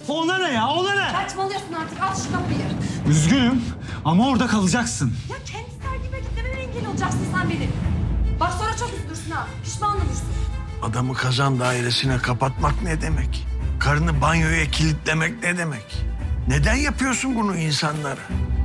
Ona ne ya? Ona ne? Saçmalıyorsun artık. Al şu kapıyı. Üzgünüm ama orada kalacaksın. Ya kendi sergime gitmeme engel olacaksın sen benim. Bak sonra çok üzülürsün ha. Pişman olursun. Adamı kazan dairesine kapatmak ne demek? Karını banyoya kilitlemek ne demek? Neden yapıyorsun bunu insanlara?